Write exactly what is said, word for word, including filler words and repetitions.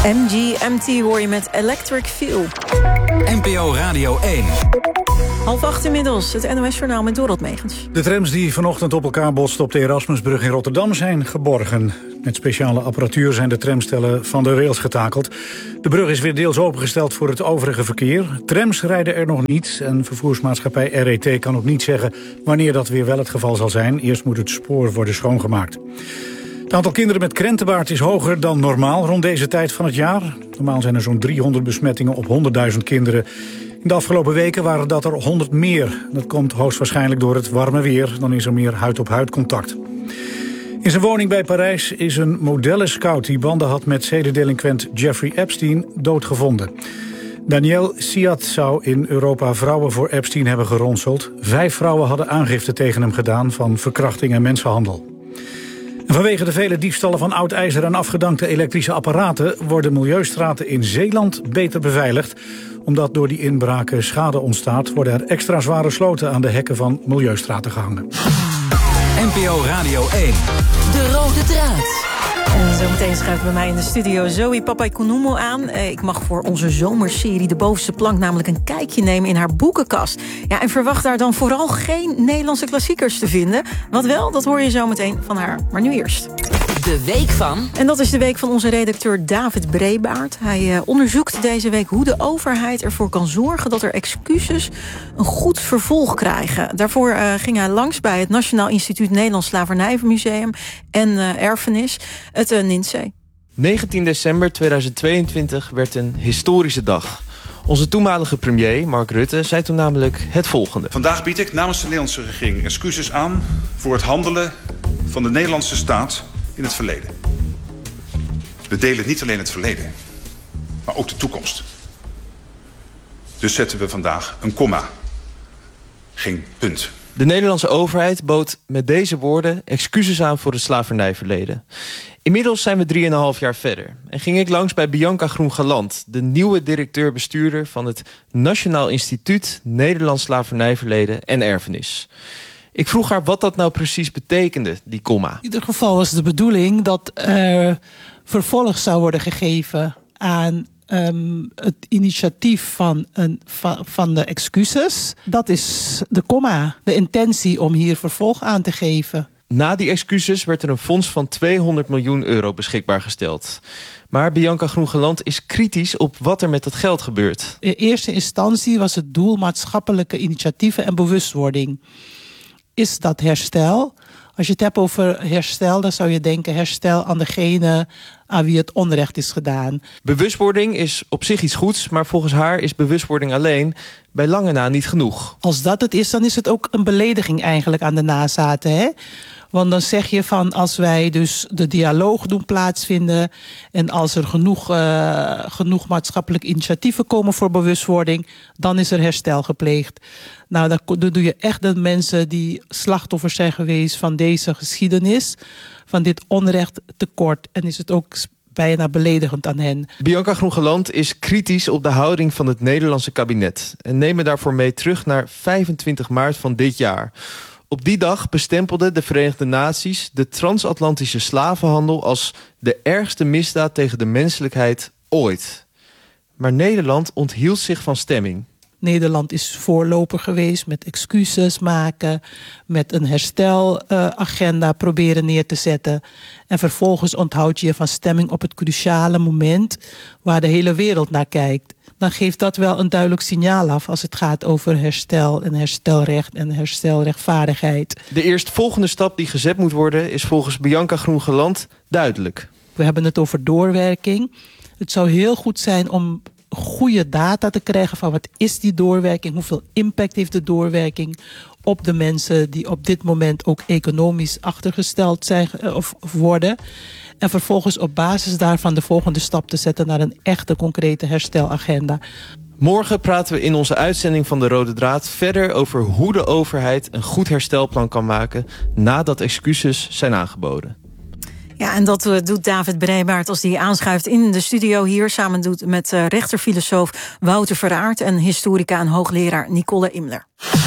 M G M T hoor je met Electric Feel. N P O Radio één. Half acht inmiddels, het N O S-journaal met Dorot Megens. De trams die vanochtend op elkaar botsten op de Erasmusbrug in Rotterdam zijn geborgen. Met speciale apparatuur zijn de tramstellen van de rails getakeld. De brug is weer deels opengesteld voor het overige verkeer. Trams rijden er nog niet en vervoersmaatschappij R E T kan ook niet zeggen wanneer dat weer wel het geval zal zijn. Eerst moet het spoor worden schoongemaakt. Het aantal kinderen met krentenbaard is hoger dan normaal rond deze tijd van het jaar. Normaal zijn er zo'n driehonderd besmettingen op honderdduizend kinderen. In de afgelopen weken waren dat er honderd meer. Dat komt hoogstwaarschijnlijk door het warme weer. Dan is er meer huid-op-huid contact. In zijn woning bij Parijs is een modellenscout die banden had met zedendelinquent Jeffrey Epstein doodgevonden. Danielle Siat zou in Europa vrouwen voor Epstein hebben geronseld. Vijf vrouwen hadden aangifte tegen hem gedaan van verkrachting en mensenhandel. En vanwege de vele diefstallen van oud ijzer en afgedankte elektrische apparaten worden milieustraten in Zeeland beter beveiligd. Omdat door die inbraken schade ontstaat, worden er extra zware sloten aan de hekken van milieustraten gehangen. N P O Radio één. De rode draad. En zometeen schuift bij mij in de studio Zoe Papaikounoumo aan. Ik mag voor onze zomerserie De Bovenste Plank namelijk een kijkje nemen in haar boekenkast. Ja, en verwacht daar dan vooral geen Nederlandse klassiekers te vinden. Wat wel, dat hoor je zometeen van haar. Maar nu eerst. De week van... En dat is de week van onze redacteur David Brebaert. Hij uh, onderzoekt deze week hoe de overheid ervoor kan zorgen dat er excuses een goed vervolg krijgen. Daarvoor uh, ging hij langs bij het Nationaal Instituut Nederlands Slavernijmuseum en uh, Erfenis, het uh, N I N S E E. negentien december tweeduizend tweeëntwintig werd een historische dag. Onze toenmalige premier, Mark Rutte, zei toen namelijk het volgende. Vandaag bied ik namens de Nederlandse regering excuses aan voor het handelen van de Nederlandse staat in het verleden. We delen niet alleen het verleden, maar ook de toekomst. Dus zetten we vandaag een komma, geen punt. De Nederlandse overheid bood met deze woorden excuses aan voor het slavernijverleden. Inmiddels zijn we drieënhalf jaar verder. En ging ik langs bij Bianca Groen-Galant, de nieuwe directeur-bestuurder van het Nationaal Instituut Nederlands Slavernijverleden en Erfenis. Ik vroeg haar wat dat nou precies betekende, die komma. In ieder geval was de bedoeling dat er vervolg zou worden gegeven aan um, het initiatief van, een, van, van de excuses. Dat is de komma, de intentie om hier vervolg aan te geven. Na die excuses werd er een fonds van tweehonderd miljoen euro beschikbaar gesteld. Maar Bianca Groen-Galant is kritisch op wat er met dat geld gebeurt. In eerste instantie was het doel maatschappelijke initiatieven en bewustwording. Is dat herstel? Als je het hebt over herstel, dan zou je denken herstel aan degene aan wie het onrecht is gedaan. Bewustwording is op zich iets goeds, maar volgens haar is bewustwording alleen bij lange na niet genoeg. Als dat het is, dan is het ook een belediging eigenlijk aan de nazaten, hè? Want dan zeg je van als wij dus de dialoog doen plaatsvinden en als er genoeg, uh, genoeg maatschappelijke initiatieven komen voor bewustwording, dan is er herstel gepleegd. Nou, dan doe je echt de mensen die slachtoffers zijn geweest van deze geschiedenis, van dit onrecht tekort. En is het ook bijna beledigend aan hen. Bianca Groen-Galant is kritisch op de houding van het Nederlandse kabinet en nemen daarvoor mee terug naar vijfentwintig maart van dit jaar. Op die dag bestempelden de Verenigde Naties de transatlantische slavenhandel als de ergste misdaad tegen de menselijkheid ooit. Maar Nederland onthield zich van stemming. Nederland is voorloper geweest met excuses maken, met een herstelagenda uh, proberen neer te zetten. En vervolgens onthoud je je van stemming op het cruciale moment waar de hele wereld naar kijkt. Dan geeft dat wel een duidelijk signaal af als het gaat over herstel en herstelrecht en herstelrechtvaardigheid. De eerstvolgende stap die gezet moet worden is volgens Bianca Groen-Galant duidelijk. We hebben het over doorwerking. Het zou heel goed zijn om goede data te krijgen van wat is die doorwerking, hoeveel impact heeft de doorwerking op de mensen die op dit moment ook economisch achtergesteld zijn of worden. En vervolgens op basis daarvan de volgende stap te zetten naar een echte concrete herstelagenda. Morgen praten we in onze uitzending van De Rode Draad verder over hoe de overheid een goed herstelplan kan maken nadat excuses zijn aangeboden. Ja, en dat uh, doet David Brebaert als hij aanschuift in de studio hier. Samen doet met uh, rechterfilosoof Wouter Verraert en historica en hoogleraar Nicole Imler.